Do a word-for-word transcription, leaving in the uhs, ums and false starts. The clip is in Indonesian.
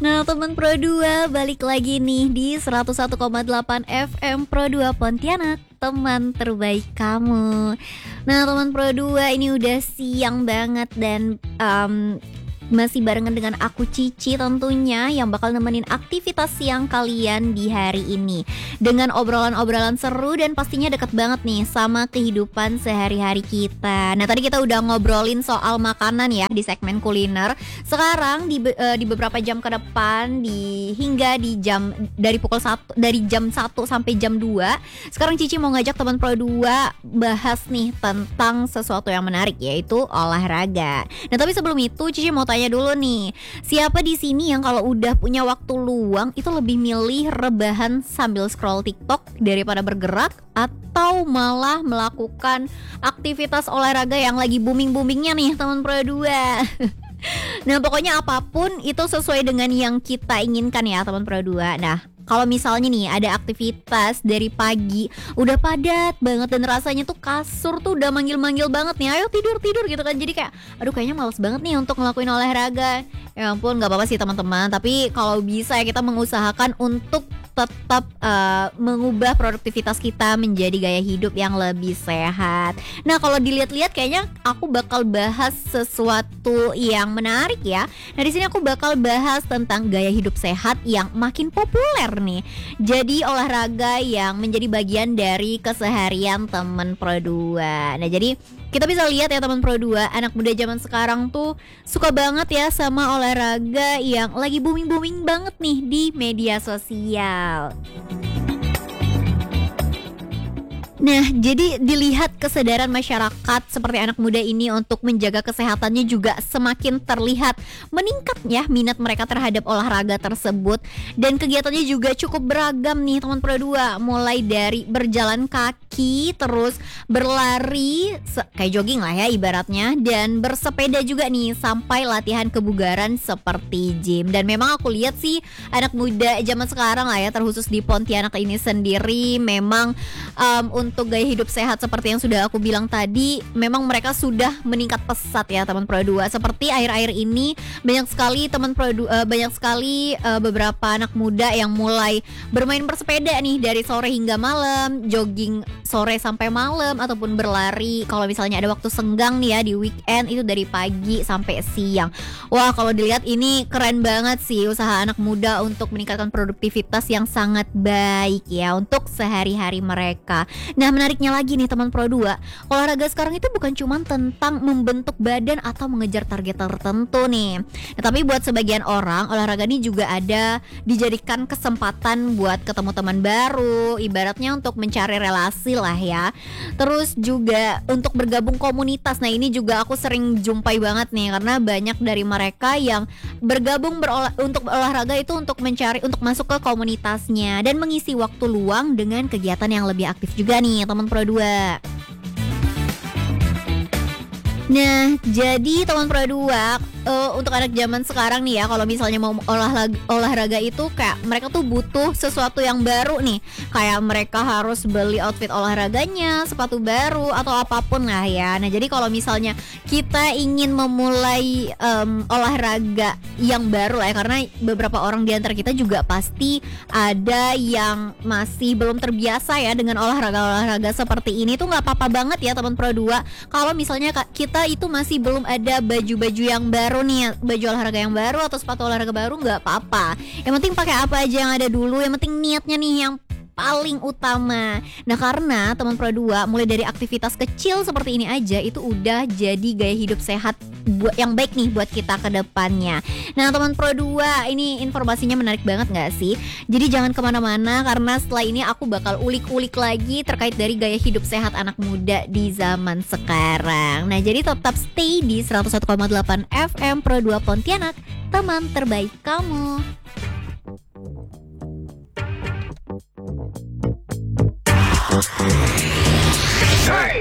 Nah teman Pro dua, balik lagi nih di seratus satu koma delapan F M Pro dua Pontianak, teman terbaik kamu. Nah teman Pro dua, ini udah siang banget dan um, masih barengan dengan aku Cici tentunya, yang bakal nemenin aktivitas siang kalian di hari ini dengan obrolan-obrolan seru dan pastinya deket banget nih sama kehidupan sehari-hari kita. Nah tadi kita udah ngobrolin soal makanan ya di segmen kuliner. Sekarang di, uh, di beberapa jam ke depan, di hingga di jam dari pukul satu, dari jam satu sampai jam dua, sekarang Cici mau ngajak teman Pro dua bahas nih tentang sesuatu yang menarik, yaitu olahraga. Nah tapi sebelum itu Cici mau tanya dulu nih, siapa di sini yang kalau udah punya waktu luang itu lebih milih rebahan sambil scroll TikTok daripada bergerak, atau malah melakukan aktivitas olahraga yang lagi booming-boomingnya nih teman Pro dua? Nah pokoknya apapun itu sesuai dengan yang kita inginkan ya teman Pro dua. Nah kalau misalnya nih ada aktivitas dari pagi udah padat banget dan rasanya tuh kasur tuh udah manggil-manggil banget nih, ayo tidur-tidur gitu kan. Jadi kayak aduh kayaknya males banget nih untuk ngelakuin olahraga. Ya ampun, gak apa-apa sih teman-teman, tapi kalau bisa ya kita mengusahakan untuk tetap uh, mengubah produktivitas kita menjadi gaya hidup yang lebih sehat. Nah kalau dilihat-lihat kayaknya aku bakal bahas sesuatu yang menarik ya. Nah di sini aku bakal bahas tentang gaya hidup sehat yang makin populer nih. Jadi olahraga yang menjadi bagian dari keseharian teman Pro dua. Nah jadi kita bisa lihat ya teman Pro dua, anak muda zaman sekarang tuh suka banget ya sama olahraga yang lagi booming-booming banget nih di media sosial. Nah, jadi dilihat kesadaran masyarakat seperti anak muda ini untuk menjaga kesehatannya juga semakin terlihat meningkat ya minat mereka terhadap olahraga tersebut. Dan kegiatannya juga cukup beragam nih teman Pro dua, mulai dari berjalan kaki, terus berlari kayak jogging lah ya ibaratnya, dan bersepeda juga nih, sampai latihan kebugaran seperti gym. Dan memang aku lihat sih anak muda zaman sekarang lah ya, terkhusus di Pontianak ini sendiri, memang um, untuk Untuk gaya hidup sehat seperti yang sudah aku bilang tadi, memang mereka sudah meningkat pesat ya teman Pro dua. Seperti akhir-akhir ini banyak sekali teman Pro dua, uh, banyak sekali uh, beberapa anak muda yang mulai bermain bersepeda nih dari sore hingga malam, jogging sore sampai malam, ataupun berlari kalau misalnya ada waktu senggang nih ya di weekend, itu dari pagi sampai siang. Wah kalau dilihat ini keren banget sih usaha anak muda untuk meningkatkan produktivitas yang sangat baik ya untuk sehari-hari mereka. Nah menariknya lagi nih teman Pro dua, olahraga sekarang itu bukan cuma tentang membentuk badan atau mengejar target tertentu nih. Nah, tapi buat sebagian orang olahraga ini juga ada dijadikan kesempatan buat ketemu teman baru, ibaratnya untuk mencari relasi lah ya. Terus juga untuk bergabung komunitas. Nah ini juga aku sering jumpai banget nih, karena banyak dari mereka yang bergabung berolah, untuk olahraga itu untuk mencari, untuk masuk ke komunitasnya dan mengisi waktu luang dengan kegiatan yang lebih aktif juga nih teman Pro dua. Nah, jadi teman Pro dua, uh, untuk anak zaman sekarang nih ya, kalau misalnya mau olahraga, olahraga itu kayak mereka tuh butuh sesuatu yang baru nih. Kayak mereka harus beli outfit olahraganya, sepatu baru, atau apapun lah ya. Nah, jadi kalau misalnya kita ingin memulai um, olahraga yang baru lah ya, karena beberapa orang di antara kita juga pasti ada yang masih belum terbiasa ya dengan olahraga-olahraga seperti ini. Tuh nggak apa-apa banget ya teman Pro dua kalau misalnya kita itu masih belum ada baju-baju yang baru nih, baju olahraga yang baru atau sepatu olahraga baru, nggak apa-apa. Yang penting pakai apa aja yang ada dulu, yang penting niatnya nih yang paling utama. Nah karena teman Pro dua mulai dari aktivitas kecil seperti ini aja itu udah jadi gaya hidup sehat buat yang baik nih buat kita ke depannya. Nah teman Pro dua, ini informasinya menarik banget gak sih? Jadi jangan kemana-mana, karena setelah ini aku bakal ulik-ulik lagi terkait dari gaya hidup sehat anak muda di zaman sekarang. Nah jadi tetap stay di seratus satu koma delapan F M Pro dua Pontianak, teman terbaik kamu. Hey!